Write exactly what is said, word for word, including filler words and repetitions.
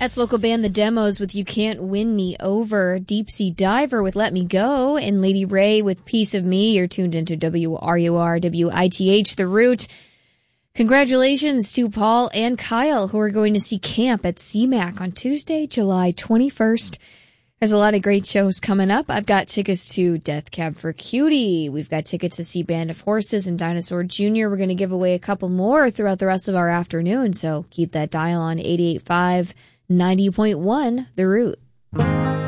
That's local band The Demos with You Can't Win Me Over, Deep Sea Diver with Let Me Go, and Lady Ray with Piece of Me. You're tuned into W R U R W I T H, The Root. Congratulations to Paul and Kyle, who are going to see Camp at C MAC on Tuesday, July twenty-first. There's a lot of great shows coming up. I've got tickets to Death Cab for Cutie. We've got tickets to see Band of Horses and Dinosaur Junior We're going to give away a couple more throughout the rest of our afternoon, so keep that dial on eighty-eight point five, ninety point one, The Root.